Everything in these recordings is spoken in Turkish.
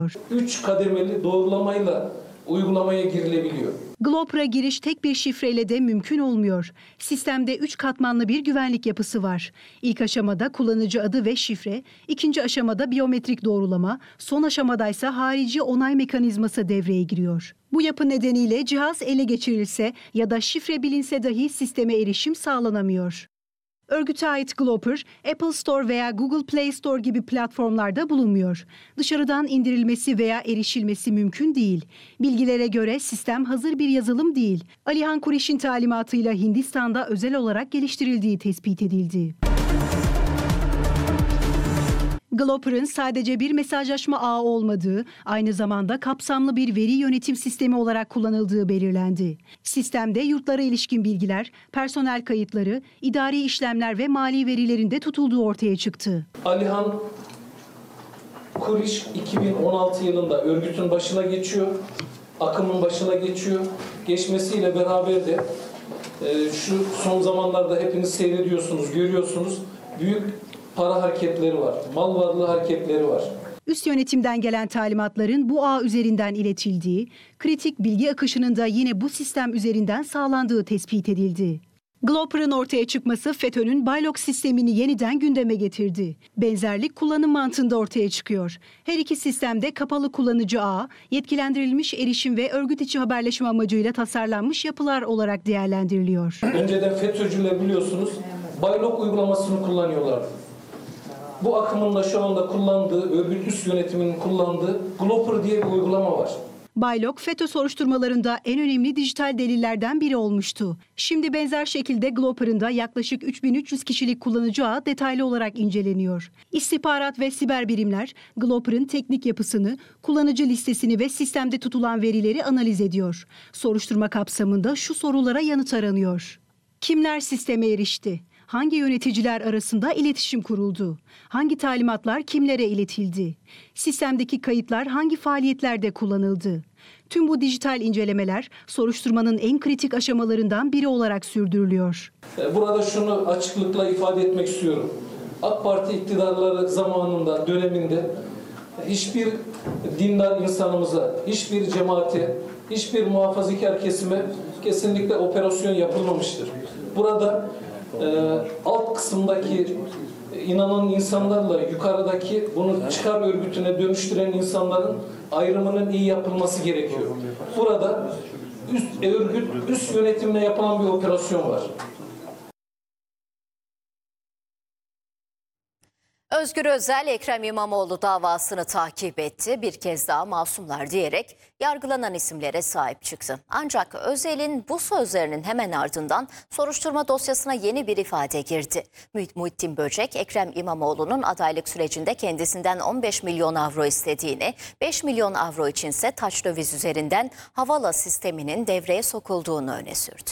3 kademeli doğrulamayla uygulamaya girilebiliyor. Glopper'a giriş tek bir şifreyle de mümkün olmuyor. Sistemde 3 katmanlı bir güvenlik yapısı var. İlk aşamada kullanıcı adı ve şifre, ikinci aşamada biyometrik doğrulama, son aşamadaysa harici onay mekanizması devreye giriyor. Bu yapı nedeniyle cihaz ele geçirilse ya da şifre bilinse dahi sisteme erişim sağlanamıyor. Örgüte ait Glopper, Apple Store veya Google Play Store gibi platformlarda bulunmuyor. Dışarıdan indirilmesi veya erişilmesi mümkün değil. Bilgilere göre sistem hazır bir yazılım değil. Alihan Kureyş'in talimatıyla Hindistan'da özel olarak geliştirildiği tespit edildi. Glopper'ın sadece bir mesajlaşma ağı olmadığı, aynı zamanda kapsamlı bir veri yönetim sistemi olarak kullanıldığı belirlendi. Sistemde yurtlara ilişkin bilgiler, personel kayıtları, idari işlemler ve mali verilerin de tutulduğu ortaya çıktı. Alihan Kureyş 2016 yılında örgütün başına geçiyor, akımın başına geçiyor. Geçmesiyle beraber de şu son zamanlarda hepiniz seyrediyorsunuz, görüyorsunuz. Büyük para hareketleri var, mal varlığı hareketleri var. Üst yönetimden gelen talimatların bu ağ üzerinden iletildiği, kritik bilgi akışının da yine bu sistem üzerinden sağlandığı tespit edildi. Glopper'ın ortaya çıkması FETÖ'nün Baylok sistemini yeniden gündeme getirdi. Benzerlik kullanım mantığında ortaya çıkıyor. Her iki sistemde kapalı kullanıcı ağ, yetkilendirilmiş erişim ve örgüt içi haberleşme amacıyla tasarlanmış yapılar olarak değerlendiriliyor. Önceden FETÖ'cüler biliyorsunuz Baylok uygulamasını kullanıyorlardı. Bu akımın da şu anda kullandığı, örgüt üst yönetiminin kullandığı Glopper diye bir uygulama var. Baylok, FETÖ soruşturmalarında en önemli dijital delillerden biri olmuştu. Şimdi benzer şekilde Glopper'ın da yaklaşık 3300 kişilik kullanıcı ağı detaylı olarak inceleniyor. İstihbarat ve siber birimler Glopper'ın teknik yapısını, kullanıcı listesini ve sistemde tutulan verileri analiz ediyor. Soruşturma kapsamında şu sorulara yanıt aranıyor. Kimler sisteme erişti? Hangi yöneticiler arasında iletişim kuruldu? Hangi talimatlar kimlere iletildi? Sistemdeki kayıtlar hangi faaliyetlerde kullanıldı? Tüm bu dijital incelemeler soruşturmanın en kritik aşamalarından biri olarak sürdürülüyor. Burada şunu açıklıkla ifade etmek istiyorum. AK Parti iktidarları zamanında, döneminde hiçbir dindar insanımıza, hiçbir cemaate, hiçbir muhafazakar kesime kesinlikle operasyon yapılmamıştır. Burada alt kısımdaki inanan insanlarla yukarıdaki bunu çıkar örgütüne dönüştüren insanların ayrımının iyi yapılması gerekiyor. Burada üst yönetimle yapılan bir operasyon var. Özgür Özel, Ekrem İmamoğlu davasını takip etti. Bir kez daha masumlar diyerek yargılanan isimlere sahip çıktı. Ancak Özel'in bu sözlerinin hemen ardından soruşturma dosyasına yeni bir ifade girdi. Muhittin Böcek, Ekrem İmamoğlu'nun adaylık sürecinde kendisinden 15 milyon avro istediğini, 5 milyon avro içinse taç döviz üzerinden havala sisteminin devreye sokulduğunu öne sürdü.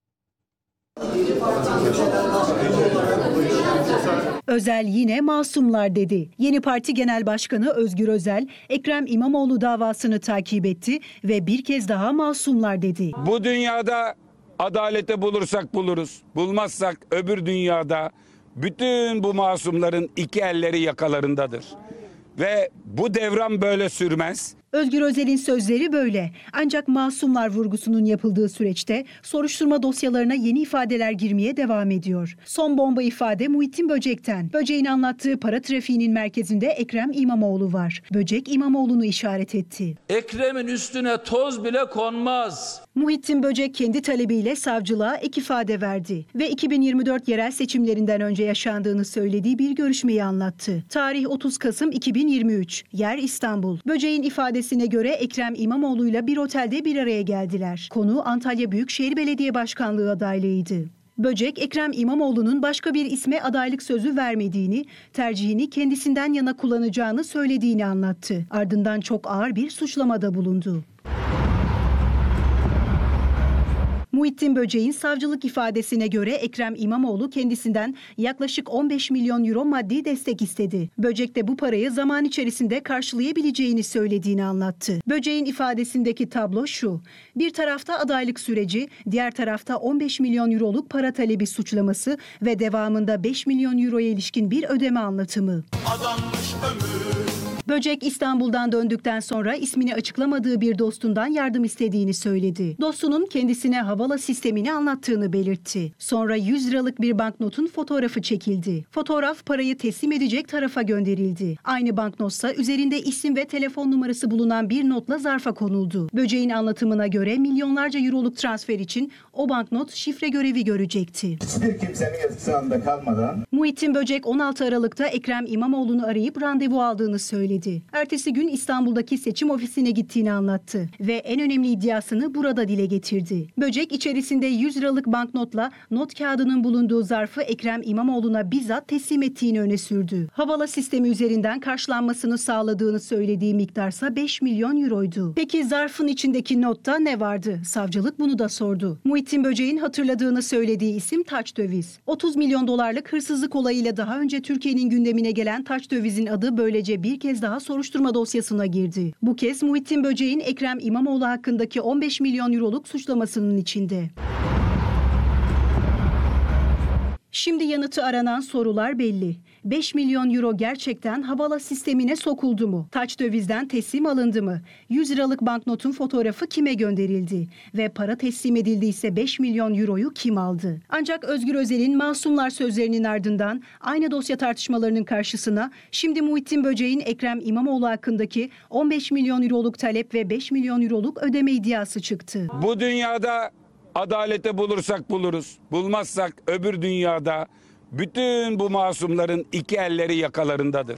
Özel yine masumlar dedi. Yeni Parti Genel Başkanı Özgür Özel, Ekrem İmamoğlu davasını takip etti ve bir kez daha masumlar dedi. Bu dünyada adaleti bulursak buluruz, bulmazsak öbür dünyada bütün bu masumların iki elleri yakalarındadır. Ve bu devran böyle sürmez. Özgür Özel'in sözleri böyle. Ancak masumlar vurgusunun yapıldığı süreçte soruşturma dosyalarına yeni ifadeler girmeye devam ediyor. Son bomba ifade Muhittin Böcek'ten. Böcek'in anlattığı para trafiğinin merkezinde Ekrem İmamoğlu var. Böcek İmamoğlu'nu işaret etti. Ekrem'in üstüne toz bile konmaz. Muhittin Böcek kendi talebiyle savcılığa ek ifade verdi ve 2024 yerel seçimlerinden önce yaşandığını söylediği bir görüşmeyi anlattı. Tarih 30 Kasım 2023, yer İstanbul. Böcek'in ifadesine göre Ekrem İmamoğlu'yla bir otelde bir araya geldiler. Konu Antalya Büyükşehir Belediye Başkanlığı adaylığıydı. Böcek, Ekrem İmamoğlu'nun başka bir isme adaylık sözü vermediğini, tercihini kendisinden yana kullanacağını söylediğini anlattı. Ardından çok ağır bir suçlamada bulundu. Muhittin Böcek'in savcılık ifadesine göre Ekrem İmamoğlu kendisinden yaklaşık 15 milyon euro maddi destek istedi. Böcek de bu parayı zaman içerisinde karşılayabileceğini söylediğini anlattı. Böcek'in ifadesindeki tablo şu: bir tarafta adaylık süreci, diğer tarafta 15 milyon euroluk para talebi suçlaması ve devamında 5 milyon euroya ilişkin bir ödeme anlatımı. Adanmış ömür. Böcek İstanbul'dan döndükten sonra ismini açıklamadığı bir dostundan yardım istediğini söyledi. Dostunun kendisine Havala sistemini anlattığını belirtti. Sonra 100 liralık bir banknotun fotoğrafı çekildi. Fotoğraf parayı teslim edecek tarafa gönderildi. Aynı banknotsa üzerinde isim ve telefon numarası bulunan bir notla zarfa konuldu. Böceğin anlatımına göre milyonlarca euroluk transfer için o banknot şifre görevi görecekti. Hiçbir kimsenin etkisi altında kalmadan Muhittin Böcek 16 Aralık'ta Ekrem İmamoğlu'nu arayıp randevu aldığını söyledi. Ertesi gün İstanbul'daki seçim ofisine gittiğini anlattı ve en önemli iddiasını burada dile getirdi. Böcek içerisinde 100 liralık banknotla not kağıdının bulunduğu zarfı Ekrem İmamoğlu'na bizzat teslim ettiğini öne sürdü. Havala sistemi üzerinden karşılanmasını sağladığını söylediği miktarsa 5 milyon euroydu. Peki zarfın içindeki notta ne vardı? Savcılık bunu da sordu. Muhittin Böcek'in hatırladığını söylediği isim taç döviz. 30 milyon dolarlık hırsızlık olayıyla daha önce Türkiye'nin gündemine gelen taç dövizin adı böylece bir kez daha soruşturma dosyasına girdi. Bu kez Muhittin Böcek'in Ekrem İmamoğlu hakkındaki 15 milyon euroluk suçlamasının içinde. Şimdi yanıtı aranan sorular belli. 5 milyon euro gerçekten Havala sistemine sokuldu mu? Taç dövizden teslim alındı mı? 100 liralık banknotun fotoğrafı kime gönderildi? Ve para teslim edildiyse 5 milyon euroyu kim aldı? Ancak Özgür Özel'in masumlar sözlerinin ardından aynı dosya tartışmalarının karşısına şimdi Muhittin Böcek'in Ekrem İmamoğlu hakkındaki 15 milyon euroluk talep ve 5 milyon euroluk ödeme iddiası çıktı. Bu dünyada adalete bulursak buluruz. Bulmazsak öbür dünyada bütün bu masumların iki elleri yakalarındadır.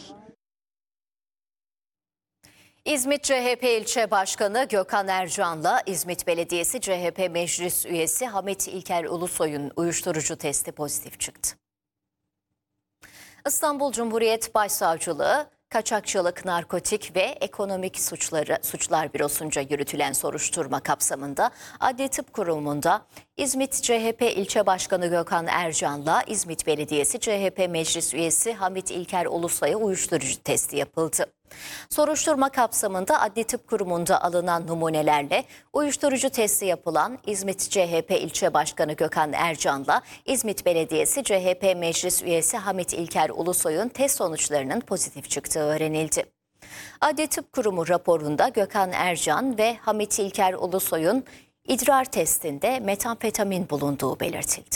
İzmit CHP İlçe Başkanı Gökhan Ercan'la İzmit Belediyesi CHP Meclis Üyesi Hamit İlker Ulusoy'un uyuşturucu testi pozitif çıktı. İstanbul Cumhuriyet Başsavcılığı, Kaçakçılık, Narkotik ve Ekonomik Suçlar Bürosu'nca yürütülen soruşturma kapsamında Adli Tıp Kurumu'nda İzmit CHP İlçe Başkanı Gökhan Ercan'la İzmit Belediyesi CHP Meclis Üyesi Hamit İlker Ulusoy'a uyuşturucu testi yapıldı. Soruşturma kapsamında Adli Tıp Kurumu'nda alınan numunelerle uyuşturucu testi yapılan İzmit CHP İlçe Başkanı Gökhan Ercan'la İzmit Belediyesi CHP Meclis Üyesi Hamit İlker Ulusoy'un test sonuçlarının pozitif çıktığı öğrenildi. Adli Tıp Kurumu raporunda Gökhan Ercan ve Hamit İlker Ulusoy'un idrar testinde metamfetamin bulunduğu belirtildi.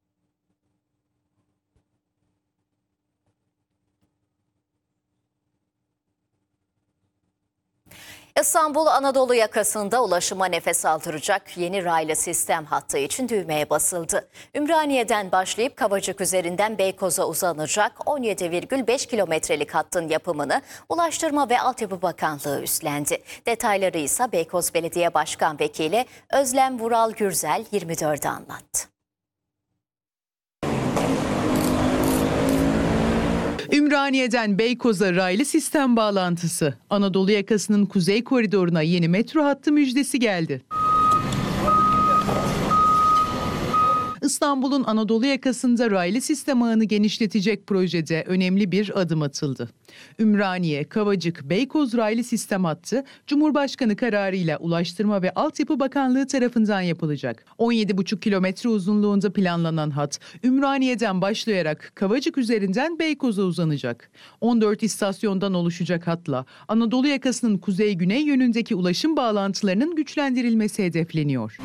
İstanbul Anadolu yakasında ulaşıma nefes aldıracak yeni raylı sistem hattı için düğmeye basıldı. Ümraniye'den başlayıp Kavacık üzerinden Beykoz'a uzanacak 17,5 kilometrelik hattın yapımını Ulaştırma ve Altyapı Bakanlığı üstlendi. Detayları ise Beykoz Belediye Başkan Vekili Özlem Vural Gürzel 24'e anlattı. Ümraniye'den Beykoz'a raylı sistem bağlantısı. Anadolu yakasının kuzey koridoruna yeni metro hattı müjdesi geldi. İstanbul'un Anadolu yakasında raylı sistem ağını genişletecek projede önemli bir adım atıldı. Ümraniye, Kavacık, Beykoz raylı sistem hattı Cumhurbaşkanı kararıyla Ulaştırma ve Altyapı Bakanlığı tarafından yapılacak. 17,5 kilometre uzunluğunda planlanan hat Ümraniye'den başlayarak Kavacık üzerinden Beykoz'a uzanacak. 14 istasyondan oluşacak hatla Anadolu yakasının kuzey-güney yönündeki ulaşım bağlantılarının güçlendirilmesi hedefleniyor.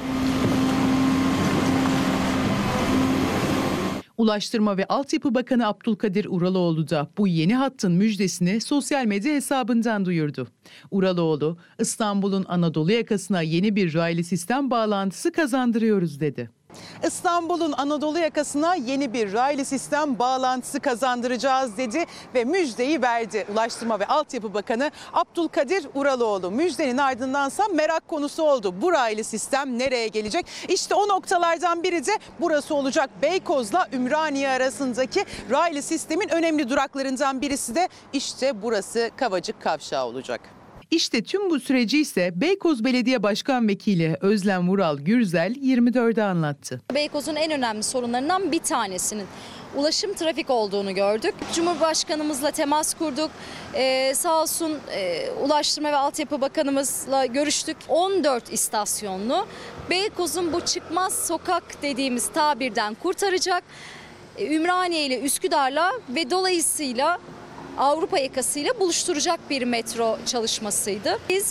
Ulaştırma ve Altyapı Bakanı Abdülkadir Uraloğlu da bu yeni hattın müjdesini sosyal medya hesabından duyurdu. Uraloğlu, İstanbul'un Anadolu yakasına yeni bir raylı sistem bağlantısı kazandırıyoruz dedi. İstanbul'un Anadolu yakasına yeni bir raylı sistem bağlantısı kazandıracağız dedi ve müjdeyi verdi. Ulaştırma ve Altyapı Bakanı Abdülkadir Uraloğlu. Müjdenin ardındansa merak konusu oldu. Bu raylı sistem nereye gelecek? İşte o noktalardan biri de burası olacak. Beykoz'la Ümraniye arasındaki raylı sistemin önemli duraklarından birisi de işte burası Kavacık Kavşağı olacak. İşte tüm bu süreci ise Beykoz Belediye Başkan Vekili Özlem Vural Gürzel 24'e anlattı. Beykoz'un en önemli sorunlarından bir tanesinin ulaşım trafik olduğunu gördük. Cumhurbaşkanımızla temas kurduk. Sağ olsun Ulaştırma ve Altyapı Bakanımızla görüştük. 14 istasyonlu Beykoz'un bu çıkmaz sokak dediğimiz tabirden kurtaracak. Ümraniye ile Üsküdar'la ve dolayısıyla Avrupa yakasıyla buluşturacak bir metro çalışmasıydı. Biz